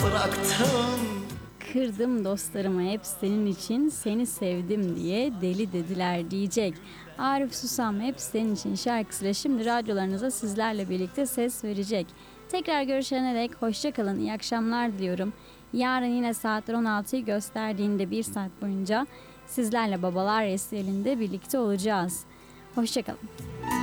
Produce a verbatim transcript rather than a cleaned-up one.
bıraktın. Kırdım dostlarımı hep senin için, seni sevdim diye deli dediler diyecek. Arif Susam hep senin için şarkısıyla şimdi radyolarınıza sizlerle birlikte ses verecek. Tekrar görüşene dek hoşça kalın, iyi akşamlar diliyorum. Yarın yine saatler on altıyı gösterdiğinde bir saat boyunca sizlerle Babalar Resiyelinde birlikte olacağız. Hoşça kalın.